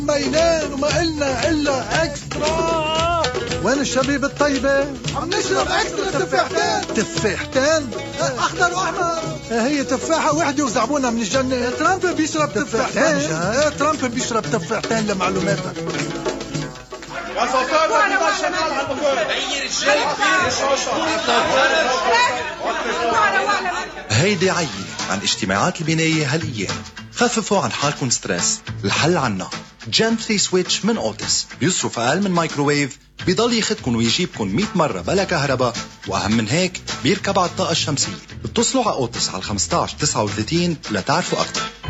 ميلان وما قلنا إلا إكسترا. وين الشبيب الطيبة؟ عم نشرب إكسترا تفاحتين. تفاحتين؟ أخضر وأحمر. هي تفاحة وحدة وزعبونا من الجنة. ترامب بيشرب تفاحتين. ترامب بيشرب تفاحتين لمعلوماتك. يا سلطان ما في شمال على الموتور. غير الشيء هيدي عينة عن اجتماعات البناية هالأيام. خففوا عن حالكم ستريس، الحل عنا جنتلي سويتش من أوتس. بيصرف أقل من مايكروويف، بيضل ياخدكن ويجيبكن 100 مرة بلا كهرباء، وأهم من هيك بيركب على الطاقة الشمسية. اتصلوا على أوتس على 15 39 لتعرفوا أكثر.